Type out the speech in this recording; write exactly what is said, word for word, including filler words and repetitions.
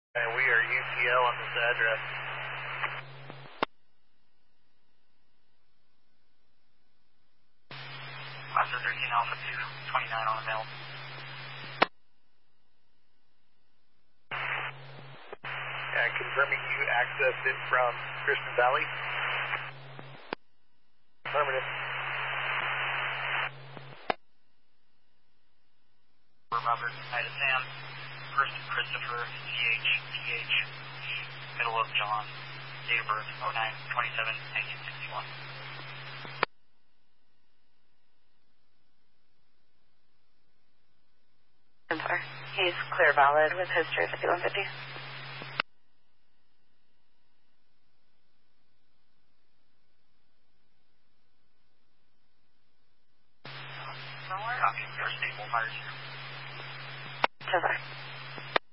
And we are U T L on this address. Officer thirteen Alpha two, twenty-nine on the mail. And confirming you accessed it from Christian Valley. Affirmative. Robert, United Sam, first Christopher, C H, P H, middle of John, date of birth, oh nine twenty-seven nineteen sixty-one. He's clear valid with history fifty-one fifty.